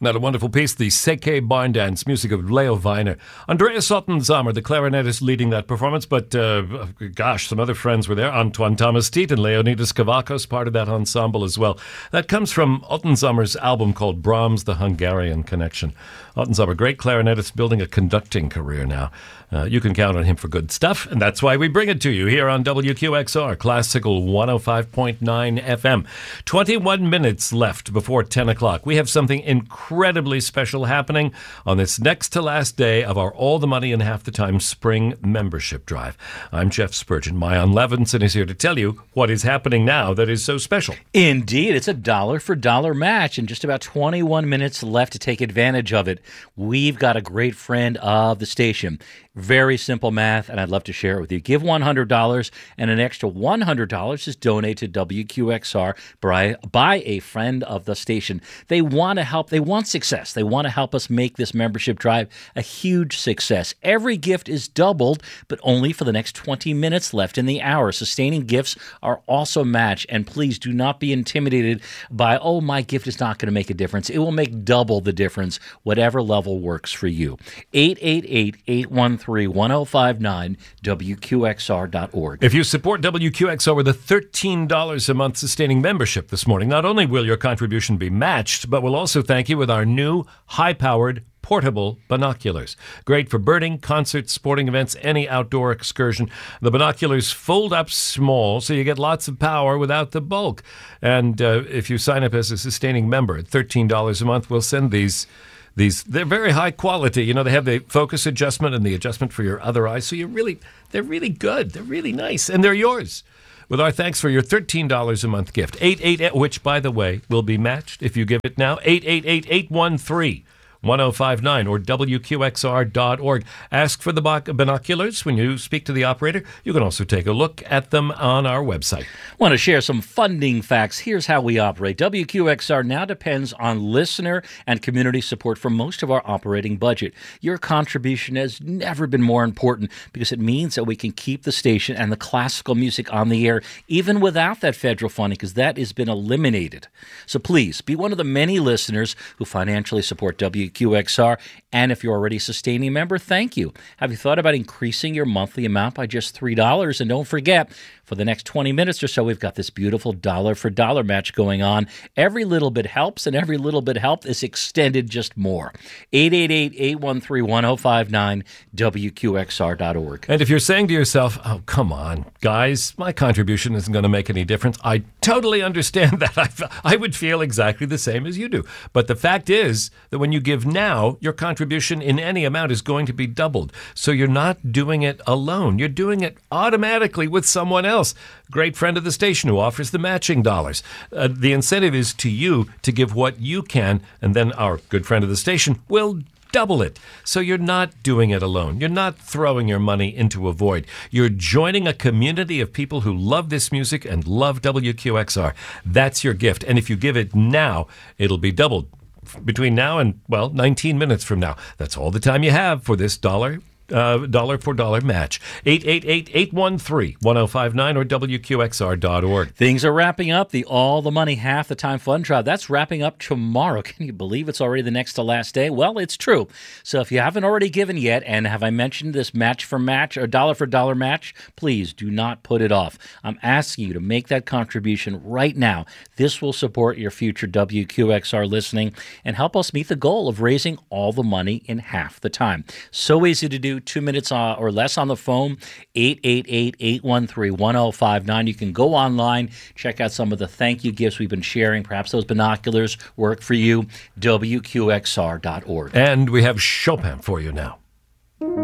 Not a wonderful piece, the Seke Barn Dance, music of Leo Weiner. Andreas Ottenzamer, the clarinetist, leading that performance, but some other friends were there. Antoine Thomas Tiet and Leonidas Kavakos, part of that ensemble as well. That comes from Ottenzamer's album called Brahms, the Hungarian Connection. Ottenzamer, great clarinetist, building a conducting career now. You can count on him for good stuff, and that's why we bring it to you here on WQXR, Classical 105.9 FM. 21 minutes left before 10 o'clock. We have something incredibly special happening on this next to last day of our All the Money in Half the Time spring membership drive. I'm Jeff Spurgeon. Mayan Levinson is here to tell you what is happening now that is so special. Indeed, it's a dollar-for-dollar match, and just about 21 minutes left to take advantage of it. We've got a great friend of the station. Very simple math, and I'd love to share it with you. Give $100, and an extra $100 is donated to WQXR by a friend of the station. They want to help. They want success. They want to help us make this membership drive a huge success. Every gift is doubled, but only for the next 20 minutes left in the hour. Sustaining gifts are also matched, and please do not be intimidated by, my gift is not going to make a difference. It will make double the difference, whatever level works for you. 888-813-1059, WQXR.org. If you support WQXR with a $13 a month sustaining membership this morning, not only will your contribution be matched, but we'll also thank you with our new high-powered portable binoculars. Great for birding, concerts, sporting events, any outdoor excursion. The binoculars fold up small, so you get lots of power without the bulk. And if you sign up as a sustaining member at $13 a month, we'll send these. They're very high quality. You know, they have the focus adjustment and the adjustment for your other eye. So they're really good. They're really nice. And they're yours. With our thanks for your $13 a month gift. 888, which, by the way, will be matched if you give it now. 888-813-1059 or WQXR.org. Ask for the binoculars when you speak to the operator. You can also take a look at them on our website. Want to share some funding facts? Here's how we operate. WQXR now depends on listener and community support for most of our operating budget. Your contribution has never been more important because it means that we can keep the station and the classical music on the air even without that federal funding, because that has been eliminated. So please be one of the many listeners who financially support WQXR. And if you're already a sustaining member, thank you. Have you thought about increasing your monthly amount by just $3? And don't forget, for the next 20 minutes or so, we've got this beautiful dollar-for-dollar match going on. Every little bit helps, and every little bit help is extended just more. 888-813-1059, WQXR.org. And if you're saying to yourself, oh, come on, guys, my contribution isn't going to make any difference, I totally understand that. I would feel exactly the same as you do. But the fact is that when you give now, your contribution in any amount is going to be doubled. So you're not doing it alone. You're doing it automatically with someone else. Great friend of the station who offers the matching dollars. The incentive is to you to give what you can, and then our good friend of the station will double it. So you're not doing it alone. You're not throwing your money into a void. You're joining a community of people who love this music and love WQXR. That's your gift. And if you give it now, it'll be doubled between now and, 19 minutes from now. That's all the time you have for this dollar-for-dollar match. 888-813-1059 or WQXR.org. Things are wrapping up. The All the Money Half the Time Fund Drive. That's wrapping up tomorrow. Can you believe it's already the next to last day? Well, it's true. So if you haven't already given yet, and have I mentioned this match for match or dollar-for-dollar match, please do not put it off. I'm asking you to make that contribution right now. This will support your future WQXR listening and help us meet the goal of raising all the money in half the time. So easy to do. 2 minutes or less on the phone, 888-813-1059. You can go online, check out some of the thank you gifts we've been sharing. Perhaps those binoculars work for you. WQXR.org. And we have Chopin for you now.